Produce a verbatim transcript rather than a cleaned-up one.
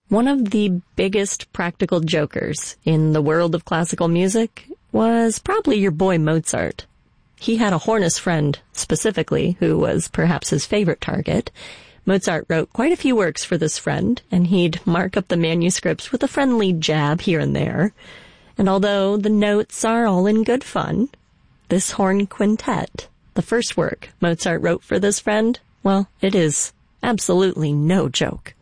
One of the biggest practical jokers in the world of classical music was probably your boy Mozart. He had a Hornist friend, specifically, who was perhaps his favorite target. Mozart wrote quite a few works for this friend, and he'd mark up the manuscripts with a friendly jab here and there. And although the notes are all in good fun, this horn quintet, the first work Mozart wrote for this friend, well, it is absolutely no joke.